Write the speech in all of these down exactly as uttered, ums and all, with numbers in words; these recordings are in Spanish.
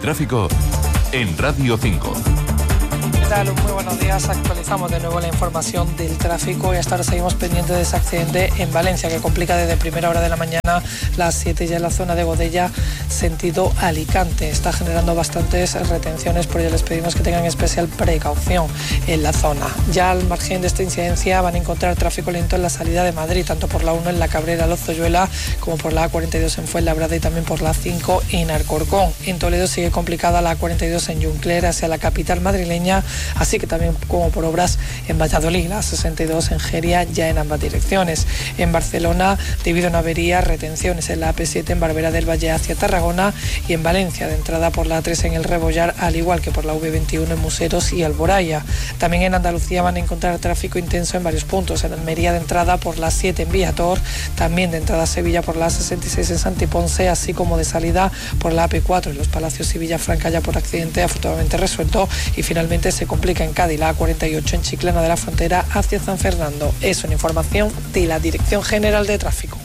tráfico en Radio cinco. ¿Qué tal? Muy buenos días. Actualizamos de nuevo la información del tráfico y hasta ahora seguimos pendientes de ese accidente en Valencia que complica desde primera hora de la mañana, las siete ya en la zona de Godella, sentido Alicante. Está generando bastantes retenciones, por ello les pedimos que tengan especial precaución en la zona. Ya al margen de esta incidencia van a encontrar tráfico lento en la salida de Madrid, tanto por la uno en la Cabrera Lozoyuela como por la A cuarenta y dos en Fuenlabrada y también por la cinco en Alcorcón. En Toledo sigue complicada la A cuarenta y dos en Juncler hacia la capital madrileña, así que también como por obras en Valladolid, la sesenta y dos en Geria, ya en ambas direcciones. En Barcelona, debido a una avería, retenciones en la A P siete en Barbera del Valle hacia Tarragona, y en Valencia, de entrada por la A tres en el Rebollar, al igual que por la V veintiuno en Museros y Alboraya. También en Andalucía van a encontrar tráfico intenso en varios puntos. En Almería, de entrada por la siete en Villator, también de entrada a Sevilla por la A sesenta y seis en Santiponce, así como de salida por la A P cuatro en Los Palacios y Villafranca, ya por accidente afortunadamente resuelto. Y finalmente se complica en Cádiz la A cuarenta y ocho en Chiclana de la Frontera hacia San Fernando. Es una información de la Dirección General de Tráfico.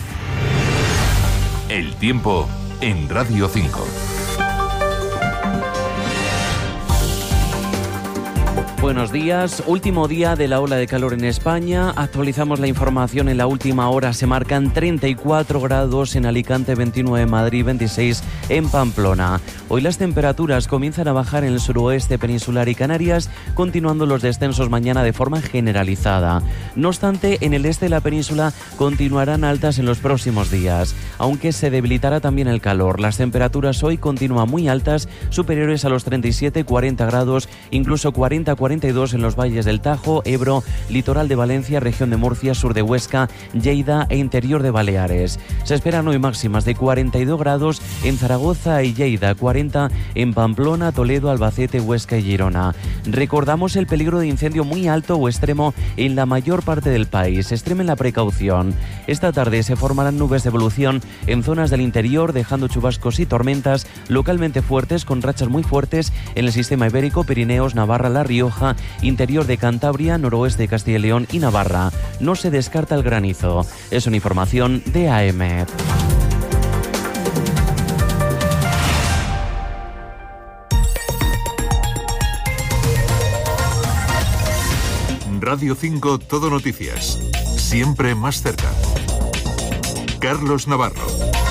El tiempo en Radio cinco. Buenos días, último día de la ola de calor en España. Actualizamos la información en la última hora. Se marcan treinta y cuatro grados en Alicante, veintinueve en Madrid, veintiséis en Pamplona. Hoy las temperaturas comienzan a bajar en el suroeste peninsular y Canarias, continuando los descensos mañana de forma generalizada. No obstante, en el este de la península continuarán altas en los próximos días, aunque se debilitará también el calor. Las temperaturas hoy continúan muy altas, superiores a los treinta y siete, cuarenta grados, incluso cuarenta, cuarenta y dos en los valles del Tajo, Ebro, litoral de Valencia, región de Murcia, sur de Huesca, Lleida e interior de Baleares. Se esperan hoy máximas de cuarenta y dos grados en Zaragoza y Lleida, cuarenta en Pamplona, Toledo, Albacete, Huesca y Girona. Recordamos el peligro de incendio muy alto o extremo en la mayor parte del país. Extremen la precaución. Esta tarde se formarán nubes de evolución en zonas del interior, dejando chubascos y tormentas localmente fuertes con rachas muy fuertes en el sistema ibérico, Pirineos, Navarra, La Rioja, interior de Cantabria, noroeste de Castilla y León y Navarra. No se descarta el granizo. Es una información de A E M E T. Radio cinco Todo Noticias. Siempre más cerca. Carlos Navarro.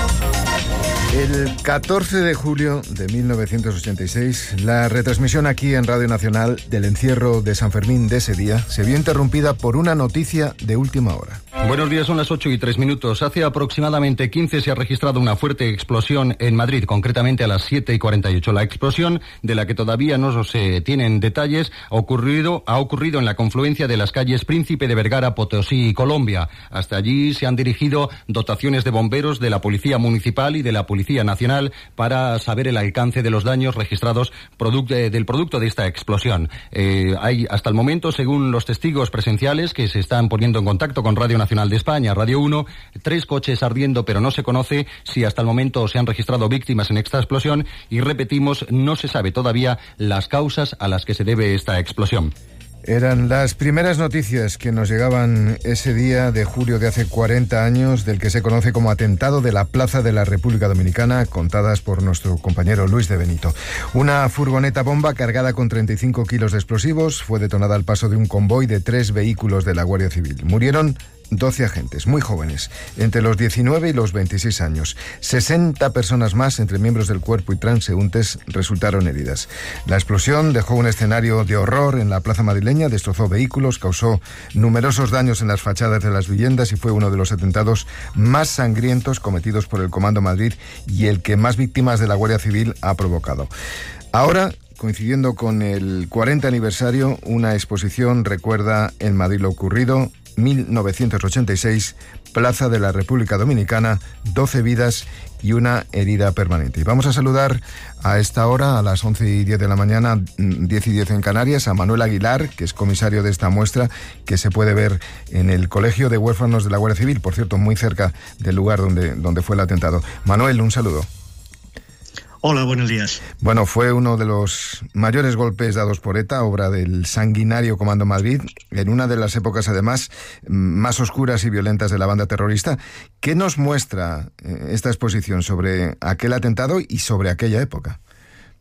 El catorce de julio de mil novecientos ochenta y seis, la retransmisión aquí en Radio Nacional del encierro de San Fermín de ese día se vio interrumpida por una noticia de última hora. Buenos días, son las ocho y tres minutos. Hace aproximadamente quince se ha registrado una fuerte explosión en Madrid, concretamente a las siete y cuarenta y ocho. La explosión, de la que todavía no se tienen detalles, ha ocurrido, ha ocurrido en la confluencia de las calles Príncipe de Vergara, Potosí y Colombia. Hasta allí se han dirigido dotaciones de bomberos de la Policía Municipal y de la Policía Nacional para saber el alcance de los daños registrados producto, eh, del producto de esta explosión. Eh, hay hasta el momento, según los testigos presenciales que se están poniendo en contacto con Radio Nacional de España, Radio uno, tres coches ardiendo, pero no se conoce si hasta el momento se han registrado víctimas en esta explosión y, repetimos, no se sabe todavía las causas a las que se debe esta explosión. Eran las primeras noticias que nos llegaban ese día de julio de hace cuarenta años, del que se conoce como atentado de la Plaza de la República Dominicana, contadas por nuestro compañero Luis de Benito. Una furgoneta bomba cargada con treinta y cinco kilos de explosivos fue detonada al paso de un convoy de tres vehículos de la Guardia Civil. Murieron doce agentes, muy jóvenes, entre los diecinueve y los veintiséis años. sesenta personas más, entre miembros del cuerpo y transeúntes, resultaron heridas. La explosión dejó un escenario de horror en la plaza madrileña, destrozó vehículos, causó numerosos daños en las fachadas de las viviendas y fue uno de los atentados más sangrientos cometidos por el Comando Madrid y el que más víctimas de la Guardia Civil ha provocado. Ahora, coincidiendo con el cuarenta aniversario, una exposición recuerda en Madrid lo ocurrido. mil novecientos ochenta y seis, Plaza de la República Dominicana, doce vidas y una herida permanente. Y vamos a saludar a esta hora, a las once y diez de la mañana, diez y diez en Canarias, a Manuel Aguilar, que es comisario de esta muestra, que se puede ver en el Colegio de Huérfanos de la Guardia Civil, por cierto, muy cerca del lugar donde, donde fue el atentado. Manuel, un saludo. Hola, buenos días. Bueno, fue uno de los mayores golpes dados por ETA, obra del sanguinario Comando Madrid, en una de las épocas, además, más oscuras y violentas de la banda terrorista. ¿Qué nos muestra esta exposición sobre aquel atentado y sobre aquella época?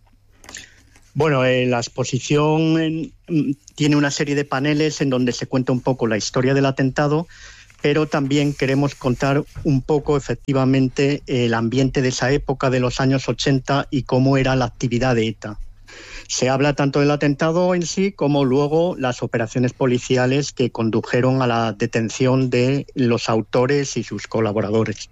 Bueno, eh, la exposición en, tiene una serie de paneles en donde se cuenta un poco la historia del atentado, pero también queremos contar un poco efectivamente el ambiente de esa época, de los años ochenta, y cómo era la actividad de ETA. Se habla tanto del atentado en sí como luego las operaciones policiales que condujeron a la detención de los autores y sus colaboradores.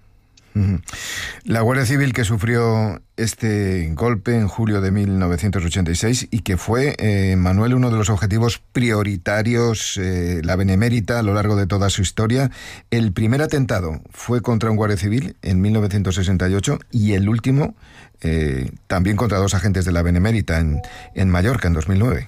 La Guardia Civil, que sufrió este golpe en julio de mil novecientos ochenta y seis y que fue, eh, Manuel, uno de los objetivos prioritarios, eh, la Benemérita, a lo largo de toda su historia. El primer atentado fue contra un Guardia Civil en mil novecientos sesenta y ocho y el último eh, también contra dos agentes de la Benemérita en, en Mallorca en dos mil nueve.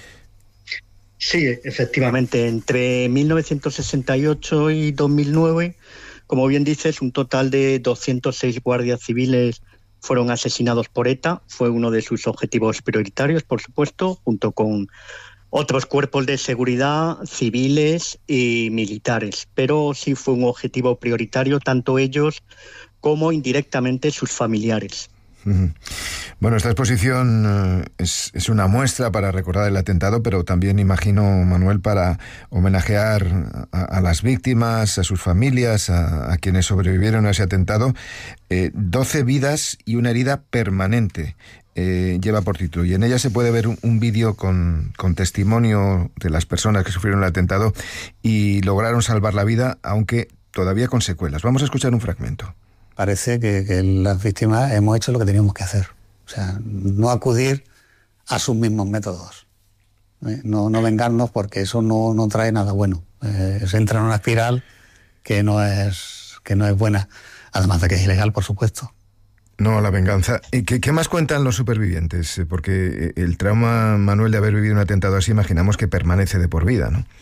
Sí, efectivamente, entre mil novecientos sesenta y ocho y dos mil nueve, como bien dices, un total de doscientos seis guardias civiles fueron asesinados por ETA. Fue uno de sus objetivos prioritarios, por supuesto, junto con otros cuerpos de seguridad civiles y militares. Pero sí fue un objetivo prioritario, tanto ellos como indirectamente sus familiares. Bueno, esta exposición es, es una muestra para recordar el atentado, pero también, imagino, Manuel, para homenajear a, a las víctimas, a sus familias, a, a quienes sobrevivieron a ese atentado. Eh, doce vidas y una herida permanente eh, lleva por título, y en ella se puede ver un, un vídeo con, con testimonio de las personas que sufrieron el atentado y lograron salvar la vida, aunque todavía con secuelas. Vamos a escuchar un fragmento. Parece que, que las víctimas hemos hecho lo que teníamos que hacer. O sea, no acudir a sus mismos métodos. ¿eh? No, no vengarnos, porque eso no, no trae nada bueno. Eh, se entra en una espiral que no es, que no es buena. Además de que es ilegal, por supuesto. No a la venganza. ¿Qué, qué más cuentan los supervivientes? Porque el trauma, Manuel, de haber vivido un atentado así, imaginamos que permanece de por vida, ¿no?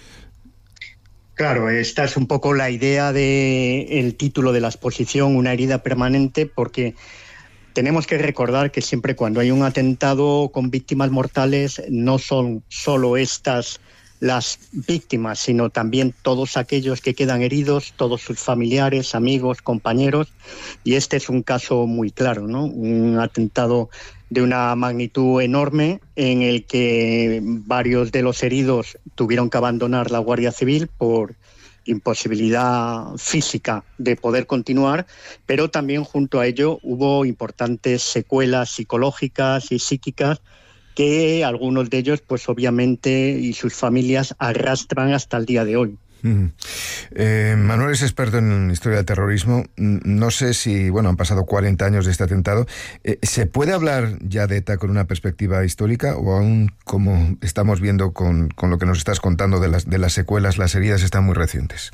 Claro, esta es un poco la idea del título de la exposición, una herida permanente, porque tenemos que recordar que siempre cuando hay un atentado con víctimas mortales, no son solo estas las víctimas, sino también todos aquellos que quedan heridos, todos sus familiares, amigos, compañeros, y este es un caso muy claro, ¿no? Un atentado de una magnitud enorme en el que varios de los heridos tuvieron que abandonar la Guardia Civil por imposibilidad física de poder continuar, pero también junto a ello hubo importantes secuelas psicológicas y psíquicas que algunos de ellos, pues obviamente, y sus familias arrastran hasta el día de hoy. Mm. Eh, Manuel es experto en historia del terrorismo. No sé si, bueno, han pasado cuarenta años de este atentado. Eh, ¿Se puede hablar ya de ETA con una perspectiva histórica o aún, como estamos viendo con, con lo que nos estás contando de las, de las secuelas, las heridas están muy recientes?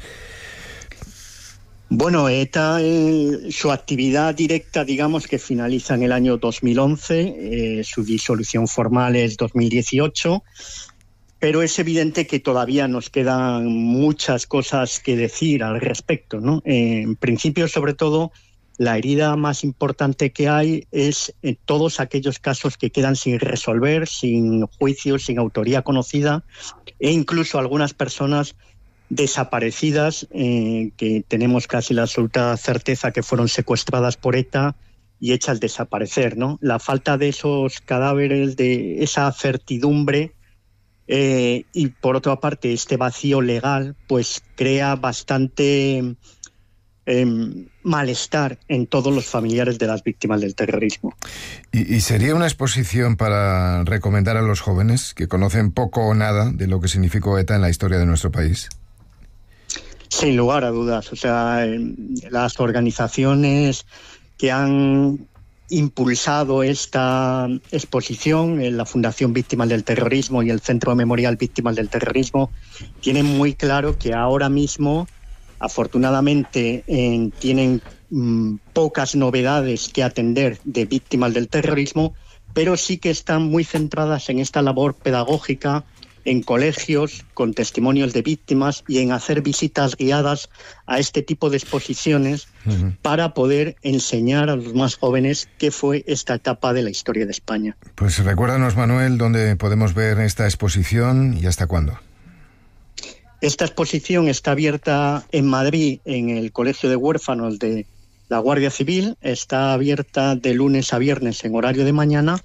Bueno, ETA, eh, su actividad directa, digamos que finaliza en el año dos mil once, eh, su disolución formal es dos mil dieciocho, pero es evidente que todavía nos quedan muchas cosas que decir al respecto, ¿no? Eh, en principio, sobre todo, la herida más importante que hay es en todos aquellos casos que quedan sin resolver, sin juicio, sin autoría conocida, e incluso algunas personas desaparecidas, eh, que tenemos casi la absoluta certeza que fueron secuestradas por ETA y hechas desaparecer, ¿no? La falta de esos cadáveres, de esa certidumbre, eh, y por otra parte este vacío legal, pues crea bastante eh, malestar en todos los familiares de las víctimas del terrorismo. ¿Y, y sería una exposición para recomendar a los jóvenes que conocen poco o nada de lo que significó ETA en la historia de nuestro país? Sin lugar a dudas. O sea, las organizaciones que han impulsado esta exposición, en la Fundación Víctimas del Terrorismo y el Centro Memorial Víctimas del Terrorismo, tienen muy claro que ahora mismo, afortunadamente, eh, tienen mmm, pocas novedades que atender de víctimas del terrorismo, pero sí que están muy centradas en esta labor pedagógica en colegios con testimonios de víctimas y en hacer visitas guiadas a este tipo de exposiciones uh-huh. para poder enseñar a los más jóvenes qué fue esta etapa de la historia de España. Pues recuérdanos, Manuel, dónde podemos ver esta exposición y hasta cuándo. Esta exposición está abierta en Madrid, en el Colegio de Huérfanos de la Guardia Civil. Está abierta de lunes a viernes en horario de mañana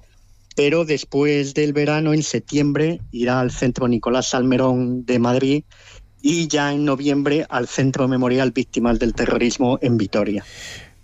pero después del verano, en septiembre, irá al Centro Nicolás Salmerón de Madrid y ya en noviembre al Centro Memorial Víctimas del Terrorismo en Vitoria.